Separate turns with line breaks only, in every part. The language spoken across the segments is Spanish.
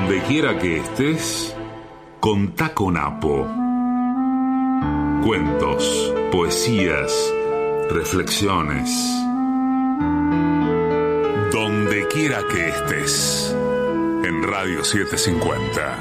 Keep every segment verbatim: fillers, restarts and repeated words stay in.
Donde quiera que estés, contá con Apo. Cuentos, poesías, reflexiones. Donde quiera que estés, en Radio setecientos cincuenta.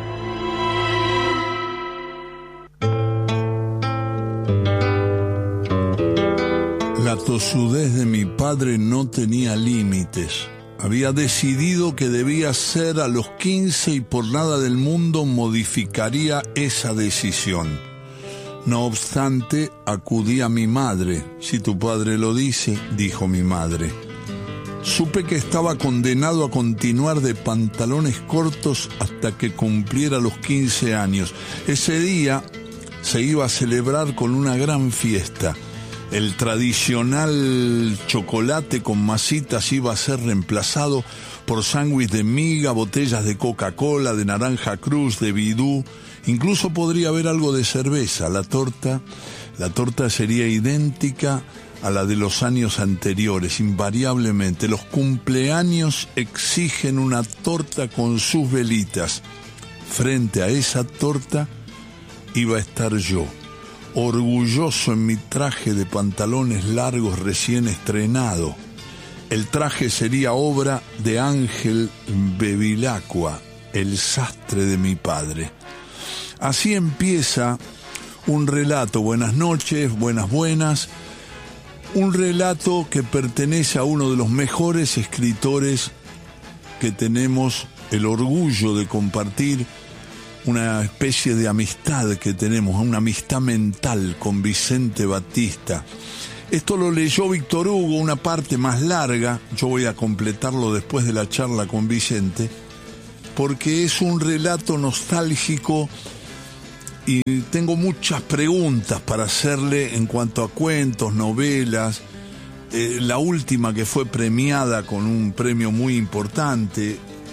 La tosudez de mi padre no tenía límites. Había decidido que debía ser a los quince y por nada del mundo modificaría esa decisión. No obstante, acudí a mi madre. Si tu padre lo dice, dijo mi madre. Supe que estaba condenado a continuar de pantalones cortos hasta que cumpliera los quince años. Ese día se iba a celebrar con una gran fiesta. El tradicional chocolate con masitas iba a ser reemplazado por sándwich de miga, botellas de Coca-Cola, de Naranja Cruz, de Bidú. Incluso podría haber algo de cerveza. La torta, la torta sería idéntica a la de los años anteriores, invariablemente. Los cumpleaños exigen una torta con sus velitas. Frente a esa torta iba a estar yo, orgulloso en mi traje de pantalones largos recién estrenado. El traje sería obra de Ángel Bevilacqua, el sastre de mi padre. Así empieza un relato, buenas noches, buenas buenas, un relato que pertenece a uno de los mejores escritores que tenemos el orgullo de compartir, una especie de amistad que tenemos, una amistad mental con Vicente Batista. Esto lo leyó Víctor Hugo, una parte más larga, yo voy a completarlo después de la charla con Vicente, porque es un relato nostálgico y tengo muchas preguntas para hacerle en cuanto a cuentos, novelas. Eh, la última que fue premiada con un premio muy importante, eh,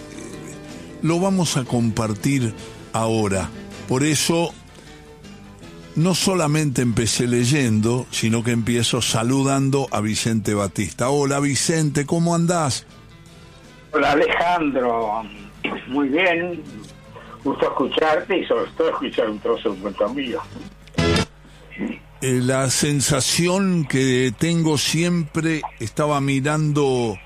lo vamos a compartir ahora. Por eso no solamente empecé leyendo, sino que empiezo saludando a Vicente Batista. Hola Vicente, ¿cómo andás?
Hola Alejandro, muy bien, gusto escucharte y sobre todo escuchar un trozo de un cuento mío.
Eh, la sensación que tengo siempre, estaba mirando...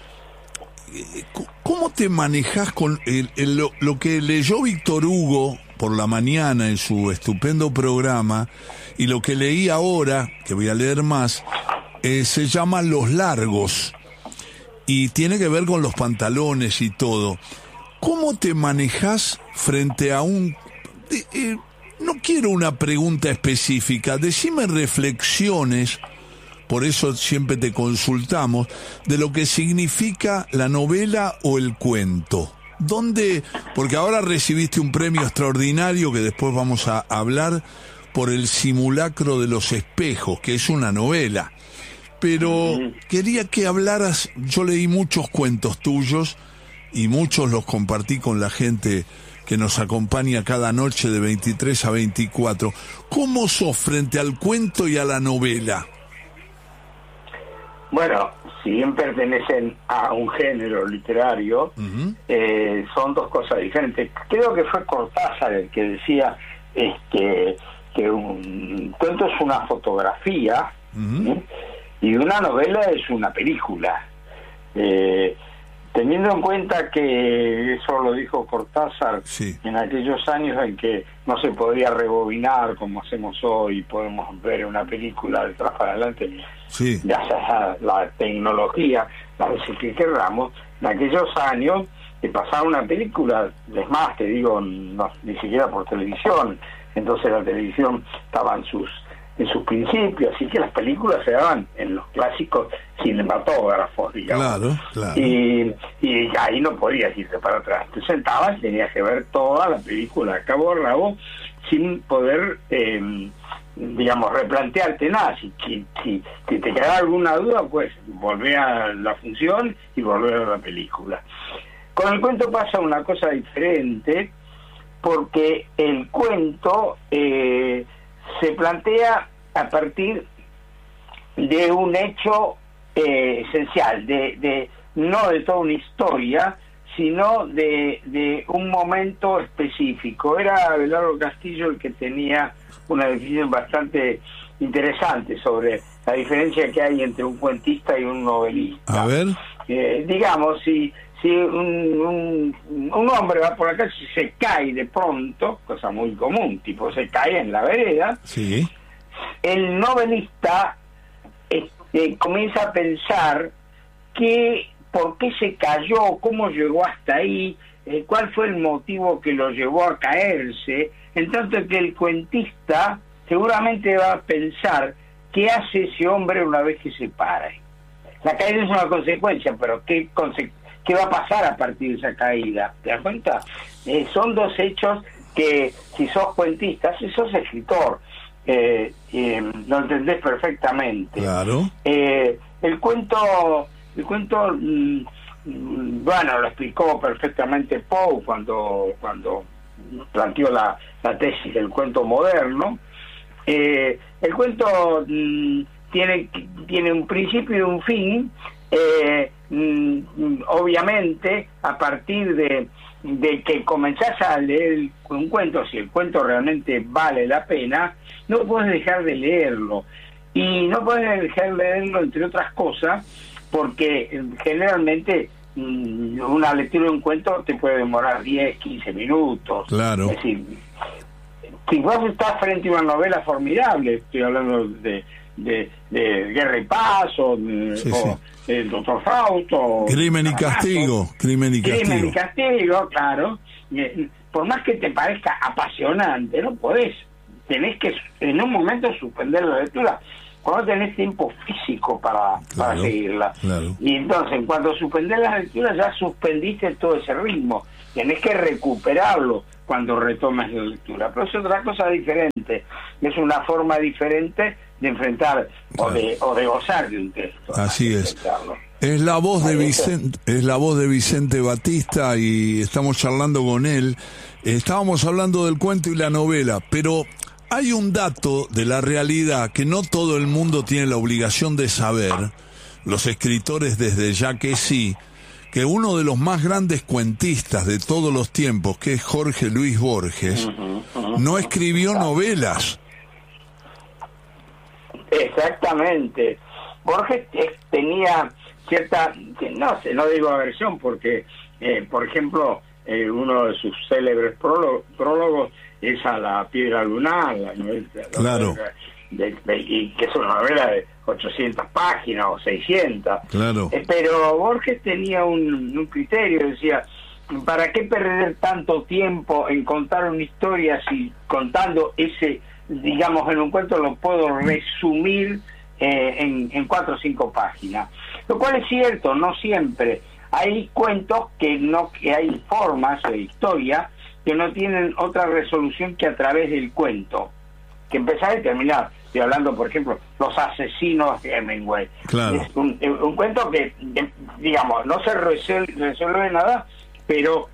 ¿Cómo te manejas con el, el, lo, lo que leyó Víctor Hugo por la mañana en su estupendo programa y lo que leí ahora, que voy a leer más, eh, se llama Los Largos y tiene que ver con los pantalones y todo? ¿Cómo te manejas frente a un... Eh, eh, no quiero una pregunta específica, decime reflexiones. Por eso siempre te consultamos de lo que significa la novela o el cuento. ¿Dónde? Porque ahora recibiste un premio extraordinario que después vamos a hablar por El simulacro de los espejos, que es una novela. Pero quería que hablaras, yo leí muchos cuentos tuyos y muchos los compartí con la gente que nos acompaña cada noche de veintitrés a veinticuatro. ¿Cómo sos frente al cuento y a la novela?
Bueno, si bien pertenecen a un género literario, uh-huh. eh, son dos cosas diferentes. Creo que fue Cortázar el que decía este, que un cuento es una fotografía, uh-huh. ¿sí? Y una novela es una película. Eh, teniendo en cuenta que eso lo dijo Cortázar, sí, en aquellos años en que no se podía rebobinar como hacemos hoy, podemos ver una película de atrás para adelante, sí, gracias a la tecnología, las veces que querramos. En aquellos años que pasaba una película, es más, te digo, no, ni siquiera por televisión, entonces la televisión estaba en sus en sus principios, así que las películas se daban en los clásicos cinematógrafos, digamos. Claro, claro. Y, y ahí no podías irte para atrás. Te sentabas y tenías que ver toda la película a cabo a rabo sin poder, eh, digamos, replantearte nada. Si, si, si, si te quedaba alguna duda, pues volver a la función y volver a la película. Con el cuento pasa una cosa diferente, porque el cuento eh, se plantea a partir de un hecho eh, esencial, de, de no de toda una historia, sino de, de un momento específico. Era Abelardo Castillo el que tenía una definición bastante interesante sobre la diferencia que hay entre un cuentista y un novelista.
A ver.
Eh, digamos, si si un, un, un hombre va por la calle y se cae de pronto, cosa muy común, tipo se cae en la vereda,
sí.
El novelista este, comienza a pensar que por qué se cayó, cómo llegó hasta ahí, eh, cuál fue el motivo que lo llevó a caerse, en tanto que el cuentista seguramente va a pensar qué hace ese hombre una vez que se para. La caída es una consecuencia, pero ¿qué, conse qué va a pasar a partir de esa caída? ¿Te das cuenta? Eh, son dos hechos que, si sos cuentista, si sos escritor, eh, eh, lo entendés perfectamente.
Claro.
Eh, el cuento, el cuento, mm, bueno, lo explicó perfectamente Poe cuando, cuando planteó la, la tesis del cuento moderno. Eh, el cuento mm, tiene, tiene un principio y un fin. Eh, mm, obviamente, a partir de, de que comenzás a leer un cuento, si el cuento realmente vale la pena, no puedes dejar de leerlo. Y no puedes dejar de leerlo, entre otras cosas, porque eh, generalmente mm, una lectura de un cuento te puede demorar diez, quince minutos.
Claro.
Es decir, si vos estás frente a una novela formidable, estoy hablando de, de, de Guerra y Paz, o,
sí,
o
sí.
el Doctor Fausto,
Crimen y Castigo, Crimen y Castigo.
Crimen y Castigo, claro. Por más que te parezca apasionante, no podés. Tenés que en un momento suspender la lectura cuando tenés tiempo físico para, claro, para seguirla.
Claro.
Y entonces, cuando suspendés la lectura, ya suspendiste todo ese ritmo. Tenés que recuperarlo cuando retomas la lectura. Pero es otra cosa diferente. Es una forma diferente de enfrentar, claro, o de, o de gozar de un texto.
Así es. Es la voz de Vicente, es la voz de Vicente Batista y estamos charlando con él. Estábamos hablando del cuento y la novela, pero hay un dato de la realidad que no todo el mundo tiene la obligación de saber. Los escritores desde ya que sí, que uno de los más grandes cuentistas de todos los tiempos, que es Jorge Luis Borges, uh-huh, uh-huh. no escribió novelas.
Exactamente. Borges tenía cierta, no sé, no digo aversión, porque, eh, por ejemplo, eh, uno de sus célebres prólogos, prólogos es a La Piedra Lunar, la novela,
claro.
de, de, y que es una novela de ochocientas páginas o seiscientas.
Claro.
Eh, pero Borges tenía un, un criterio, decía, ¿para qué perder tanto tiempo en contar una historia si contando ese, digamos, en un cuento lo puedo resumir eh, en, en cuatro o cinco páginas? Lo cual es cierto, no siempre. Hay cuentos que no, que hay formas de historia que no tienen otra resolución que a través del cuento, que empezar y terminar. Estoy hablando, por ejemplo, Los Asesinos de Hemingway.
Claro.
Es un, un cuento que, digamos, no se resuelve, resuelve nada, pero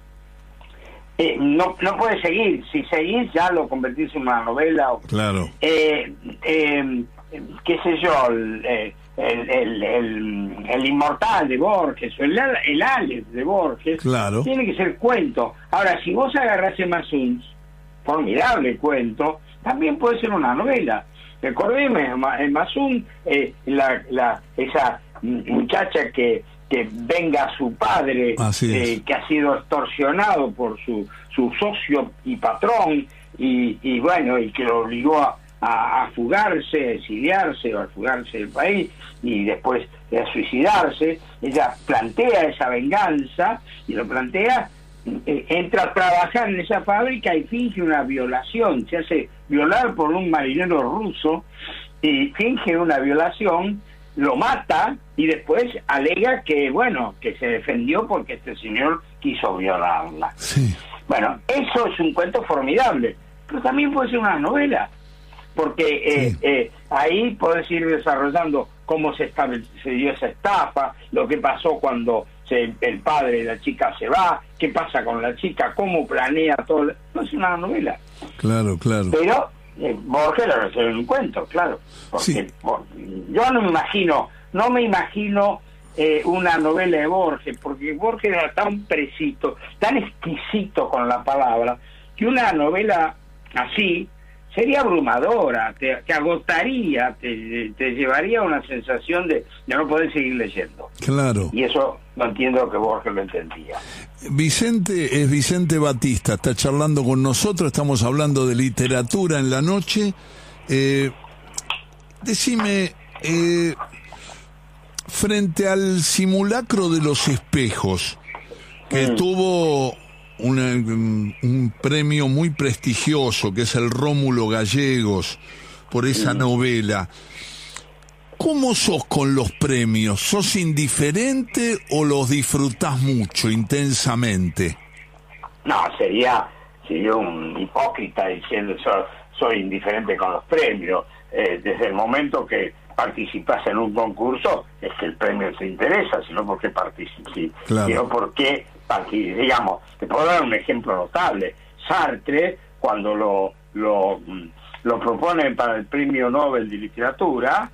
eh, no no puede seguir. Si seguís, ya lo convertís en una novela.
Claro.
Eh, eh, qué sé yo, el, el, el, el, el Inmortal de Borges, o el, el Alex de Borges,
claro,
tiene que ser cuento. Ahora, si vos agarrás Emazuns, formidable cuento, también puede ser una novela. Recordeme, Emazuns, eh, la, la, esa muchacha que, que venga a su padre, eh, que ha sido extorsionado por su, su socio y patrón, y, y bueno, y que lo obligó a A, a fugarse, a exiliarse o a fugarse del país y después a suicidarse. Ella plantea esa venganza y lo plantea, eh, entra a trabajar en esa fábrica y finge una violación, se hace violar por un marinero ruso y finge una violación, lo mata y después alega que, bueno, que se defendió porque este señor quiso violarla.
Sí.
Bueno, eso es un cuento formidable, pero también puede ser una novela, porque eh, sí. eh, ahí podés ir desarrollando cómo se, se dio esa estafa, lo que pasó cuando se, el padre de la chica se va, qué pasa con la chica, cómo planea todo. No es una novela.
Claro, claro.
Pero eh, Borges lo resuelve en un cuento, claro. Porque
sí.
yo no me imagino, no me imagino eh, una novela de Borges, porque Borges era tan preciso, tan exquisito con la palabra, que una novela así sería abrumadora, te, te agotaría, te, te llevaría a una sensación de, de no poder seguir leyendo.
Claro.
Y eso no entiendo que Borges lo entendía.
Vicente es Vicente Batista, está charlando con nosotros, estamos hablando de literatura en la noche. Eh, decime, eh, frente al simulacro de los espejos, que mm. tuvo una, un premio muy prestigioso, que es el Rómulo Gallegos, por esa mm. novela, ¿cómo sos con los premios? ¿Sos indiferente o los disfrutás mucho, intensamente?
No, sería, sería un hipócrita diciendo soy, soy indiferente con los premios. Eh, desde el momento que participas en un concurso es que el premio te interesa, sino porque participas, claro. sino porque, digamos, te puedo dar un ejemplo notable. Sartre, cuando lo, lo, lo propone para el Premio Nobel de Literatura,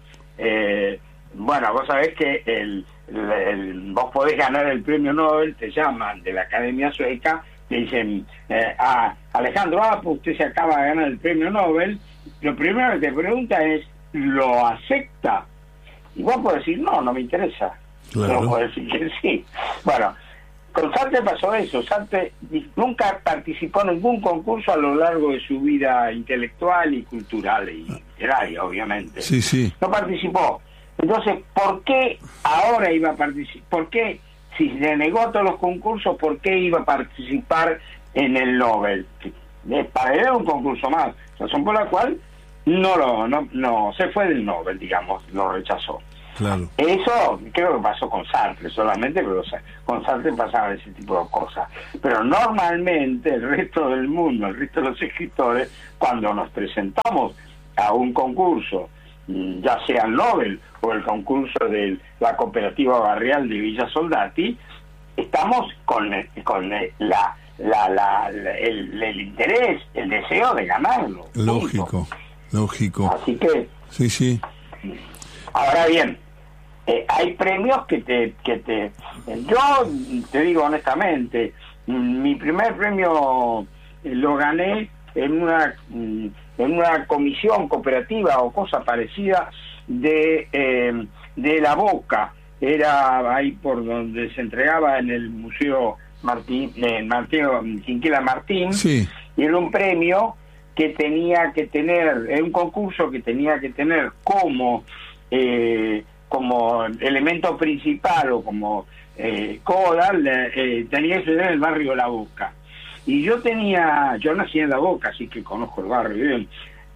Eh, bueno, vos sabés que el, el, el, vos podés ganar el premio Nobel, te llaman de la Academia Sueca, te dicen, eh, ah, Alejandro Apo, usted se acaba de ganar el premio Nobel, lo primero que te pregunta es, ¿lo acepta? Y vos podés decir, no, no me interesa.
Claro.
No podés decir que sí. Bueno, con Sartre pasó eso. Sartre nunca participó en ningún concurso a lo largo de su vida intelectual y cultural y literaria, obviamente.
Sí, sí.
No participó. Entonces, ¿por qué ahora iba a participar? ¿Por qué, si se negó a todos los concursos, por qué iba a participar en el Nobel? Para él era un concurso más, razón por la cual no lo no, no se fue del Nobel, digamos, lo rechazó.
Claro.
Eso creo que pasó con Sartre solamente, pero con Sartre pasaba ese tipo de cosas. Pero normalmente el resto del mundo, el resto de los escritores, cuando nos presentamos a un concurso, ya sea el Nobel o el concurso de la cooperativa barrial de Villa Soldati, estamos con, con la, la, la, la el, el interés, el deseo de ganarlo.
Lógico,
punto.
lógico.
Así que...
Sí, sí.
Ahora bien, Eh, hay premios que te que te yo te digo honestamente, mi primer premio eh, lo gané en una en una comisión cooperativa o cosa parecida de eh, de La Boca, era ahí por donde se entregaba en el Museo Martín eh, Martín Quinquela Martín,
sí.
Y era un premio que tenía que tener, era un concurso que tenía que tener como eh, como elemento principal o como eh, coda, eh, tenía que ser en el barrio La Boca. Y yo tenía, yo nací en La Boca, así que conozco el barrio bien.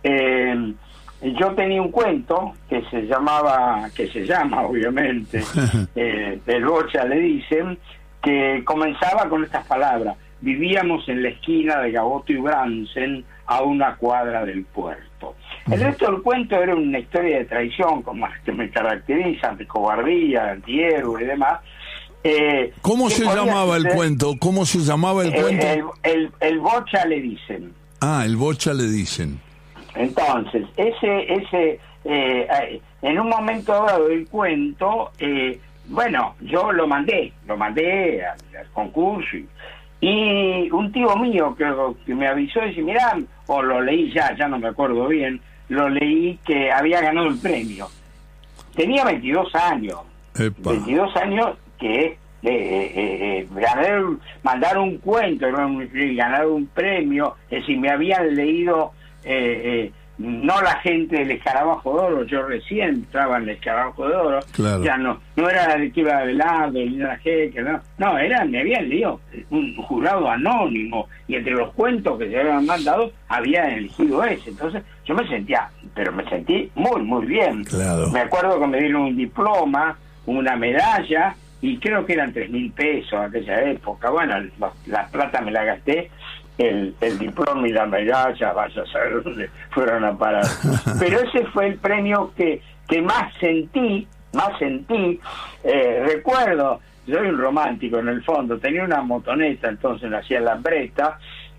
Eh, yo tenía un cuento que se llamaba, que se llama obviamente, eh, del Bocha le dicen, que comenzaba con estas palabras: vivíamos en la esquina de Gaboto y Bransen, a una cuadra del puerto. El resto del cuento era una historia de traición, como las que me caracterizan, de cobardía, de antihéroe y demás. Eh,
¿Cómo se llamaba
ser,
el cuento? ¿Cómo se llamaba el
eh,
cuento?
El, el, el Bocha le dicen.
Ah, el Bocha le dicen.
Entonces, ese, ese, eh, en un momento dado del cuento, eh, bueno, yo lo mandé, lo mandé al, al concurso y, y un tío mío que, que me avisó y dice, mirá, o lo leí ya, ya no me acuerdo bien, lo leí que había ganado el premio. Tenía veintidós años.
Epa.
veintidós años que eh, eh, eh, ganar, mandar un cuento, ganar un premio, es decir, me habían leído, eh, eh, no la gente del Escarabajo de Oro, yo recién entraba en el Escarabajo de Oro,
claro.
Ya no, no era la lectura de Abelardo, ni la gente, no, no, era, me habían leído un jurado anónimo, y entre los cuentos que se habían mandado, había elegido ese. Entonces yo me sentía, pero me sentí muy, muy bien.
Claro.
Me acuerdo que me dieron un diploma, una medalla, y creo que eran tres mil pesos en aquella época. Bueno, la, la plata me la gasté, el, el diploma y la medalla, vaya a saber dónde fueron a parar. Pero ese fue el premio que, que más sentí, más sentí. Eh, recuerdo, soy un romántico en el fondo, tenía una motoneta, entonces la hacía en Lambreta,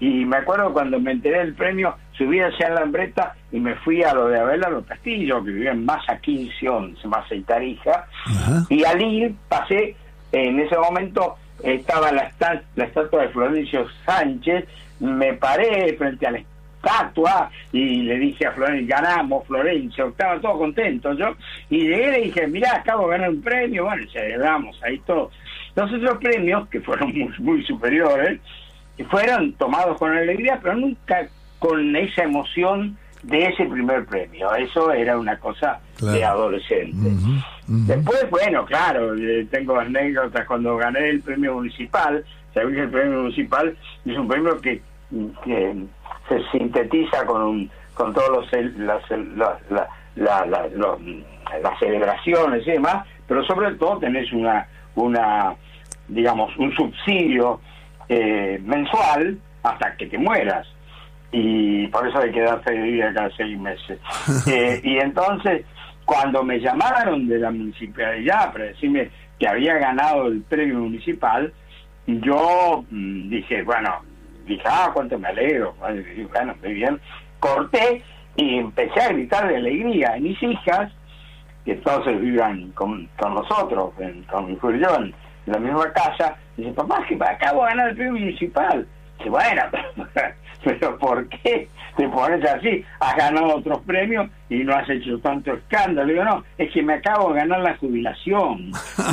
y me acuerdo cuando me enteré del premio, subí hacia la Lambreta y me fui a lo de Abelardo Castillo, que vivía en Massa quince once, Massa y Tarija. Ajá. Y al ir pasé, en ese momento estaba la, esta, la estatua de Florencio Sánchez, me paré frente a la estatua y le dije a Florencio, ganamos Florencio, estaba todo contento yo, y llegué y le dije, mirá, acabo de ganar un premio, bueno, celebramos ahí todo. Los otros premios, que fueron muy, muy superiores, fueron tomados con alegría, pero nunca con esa emoción de ese primer premio. Eso era una cosa claro. de adolescente. Uh-huh, uh-huh. Después, bueno, claro, tengo anécdotas cuando gané el premio municipal. Sabéis que el premio municipal es un premio que, que se sintetiza con un, con todos los las, las, la, la, la, los, las celebraciones y demás, pero sobre todo tenés una una digamos un subsidio eh, mensual hasta que te mueras, y por eso hay que darse de vida cada seis meses. eh, y entonces cuando me llamaron de la municipalidad para decirme que había ganado el premio municipal, yo mmm, dije, bueno, dije, ah, cuánto me alegro, bueno, muy bien, corté y empecé a gritar de alegría. Mis hijas, que entonces vivían con, con nosotros, en, con mi hijo y yo, en la misma casa, dice, papá, que acabo de ganar el premio municipal. Dice, bueno, pero, pero ¿por qué te pones así? Has ganado otros premios y no has hecho tanto escándalo. Digo, no, es que me acabo de ganar la jubilación.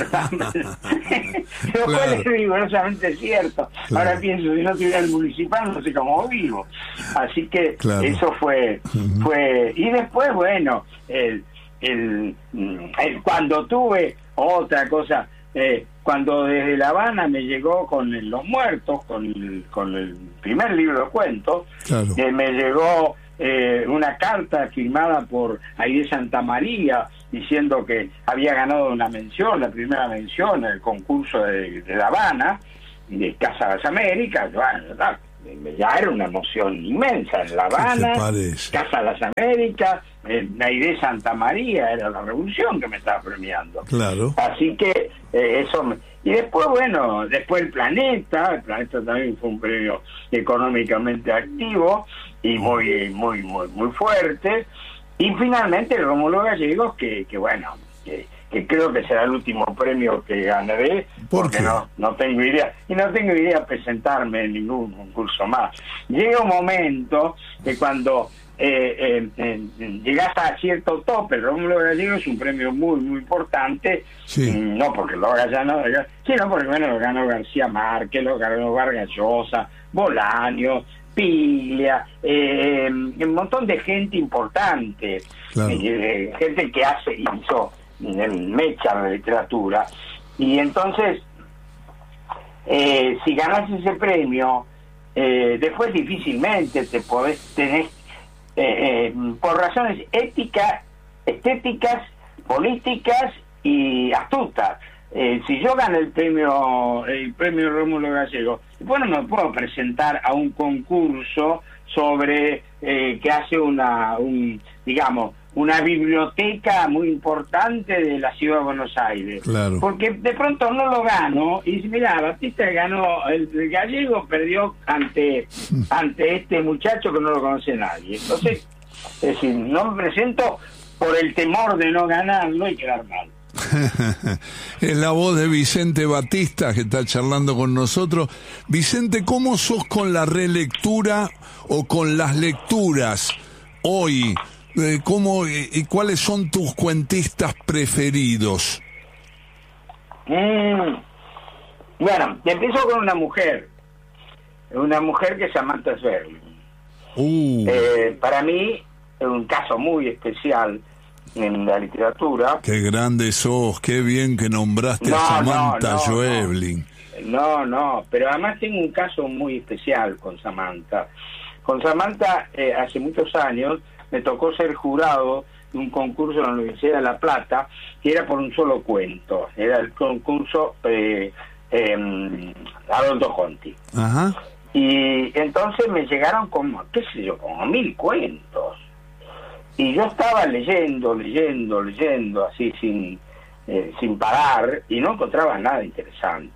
Lo cual es rigurosamente cierto. Claro. Ahora pienso, si no tuviera el municipal, no sé cómo vivo. Así que claro. eso fue, uh-huh. fue... Y después, bueno, el, el, el cuando tuve otra cosa... Eh, cuando desde La Habana me llegó con el, Los Muertos, con el, con el primer libro de cuentos, claro. eh, me llegó eh, una carta firmada por Aide Santamaría diciendo que había ganado una mención, la primera mención en el concurso de, de La Habana, de Casa de las Américas. Bueno, ¿verdad? Ya era una emoción inmensa. En La Habana, Casa de las Américas, eh, Aide Santamaría, era la revolución que me estaba premiando. Claro. Así que eh, eso me... Y después, bueno, después el Planeta, el Planeta también fue un premio económicamente activo y muy, muy, muy, muy fuerte. Y finalmente el Rómulo Gallegos, que, que bueno, que, que creo que será el último premio que ganaré, ¿Por porque qué? no no tengo idea, y no tengo idea de presentarme en ningún concurso más. Llega un momento que cuando eh, eh, eh, llegas a cierto tope, el Rómulo Gallegos es un premio muy, muy importante, sí. no porque lo haga ya, no, sino porque bueno, lo ganó García Márquez, lo ganó Vargas Llosa, Bolaño, Piglia, eh, un montón de gente importante, claro. eh, gente que hace, hizo el mecha de literatura, y entonces eh, si ganas ese premio eh, después difícilmente te podés tener eh, eh, por razones éticas, estéticas, políticas y astutas. Eh, si yo gano el premio el premio Rómulo Gallegos, bueno, me puedo presentar a un concurso sobre eh, que hace una un digamos una biblioteca muy importante de la ciudad de Buenos Aires, claro. porque de pronto no lo gano y dice, mira, Batista ganó, el, el Gallego perdió ante ante este muchacho que no lo conoce nadie. Entonces, es decir, no me presento por el temor de no ganarlo y quedar mal.
Es la voz de Vicente Batista que está charlando con nosotros. Vicente, ¿cómo sos con la relectura o con las lecturas hoy? Eh, ¿cómo, y cuáles son tus cuentistas preferidos?
Mm, bueno, te empiezo con una mujer, una mujer que es Samantha Schweblin. Uh. Eh, para mí es un caso muy especial en la literatura.
Qué grande sos, qué bien que nombraste no, a Samantha no, no, Schweblin.
No, no, pero además tengo un caso muy especial con Samantha. Con Samantha, eh, hace muchos años, me tocó ser jurado de un concurso en la Universidad de La Plata, que era por un solo cuento. Era el concurso eh, eh, Haroldo Conti. Ajá. Y entonces me llegaron como, qué sé yo, como mil cuentos. Y yo estaba leyendo, leyendo, leyendo, así sin eh, sin parar, y no encontraba nada interesante.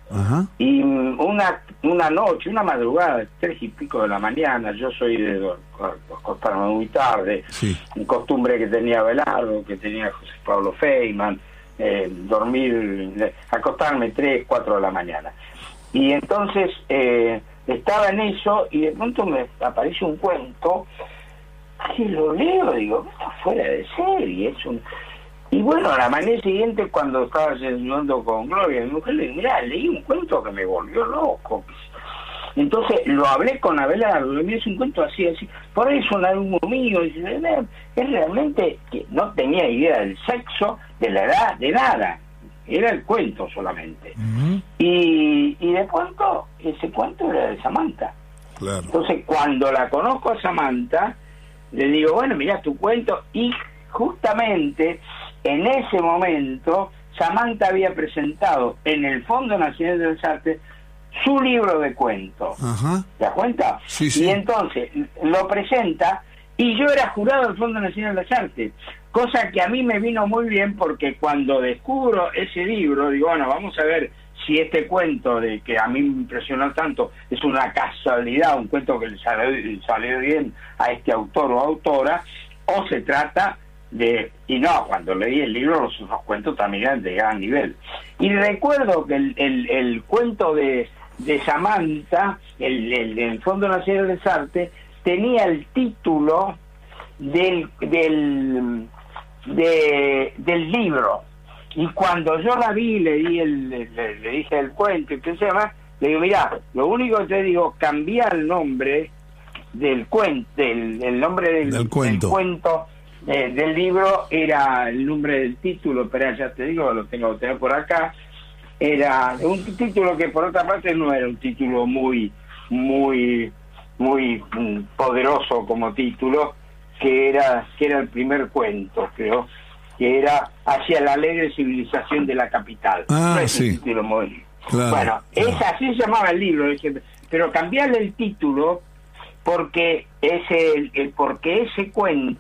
Ajá.
Y una una noche, una madrugada, tres y pico de la mañana, yo soy de acostarme muy tarde,
sí.
una costumbre que tenía Abelardo, que tenía José Pablo Feynman, eh, dormir, acostarme tres, cuatro de la mañana. Y entonces eh, estaba en eso y de pronto me aparece un cuento que lo leo, digo, esto fuera de serie, es un... Y bueno, a la mañana siguiente, cuando estaba desayunando con Gloria, mi mujer le dijo, mirá, leí un cuento que me volvió loco. Entonces lo hablé con Abelardo, le envié un cuento así, así, por ahí es un alumno mío, y dice, es realmente que no tenía idea del sexo, de la edad, de nada, era el cuento solamente. Uh-huh. y, y de pronto, ese cuento era de Samantha.
Claro.
Entonces cuando la conozco a Samantha, le digo, bueno, mirá tu cuento, y justamente en ese momento Samantha había presentado en el Fondo Nacional de las Artes su libro de cuentos.
Ajá.
¿Te das cuenta?
Sí, sí.
Y entonces lo presenta y yo era jurado del Fondo Nacional de las Artes, cosa que a mí me vino muy bien porque cuando descubro ese libro digo, bueno, vamos a ver si este cuento de que a mí me impresionó tanto es una casualidad, un cuento que le salió, salió bien a este autor o autora, o se trata de... Y no, cuando leí el libro los otros cuentos también eran de gran nivel. Y recuerdo que el, el, el cuento de, de Samantha, el, el, el Fondo Nacional de las Artes, tenía el título del del, de, del libro. Y cuando yo la vi, le di el, le, le dije el cuento, y qué se llama, le digo, mirá, lo único que te digo, cambiar el nombre del cuento, del, el nombre del,
del cuento,
del, cuento eh, del libro era el nombre del título, pero ya te digo, lo tengo que tener por acá, era un título que por otra parte no era un título muy, muy, muy poderoso como título, que era, que era el primer cuento, creo, que era Hacia la alegre civilización de la capital.
Ah,
no es
sí.
un título muy...
Claro,
bueno,
claro.
es así se llamaba el libro, pero cambiarle el título porque ese, porque ese cuento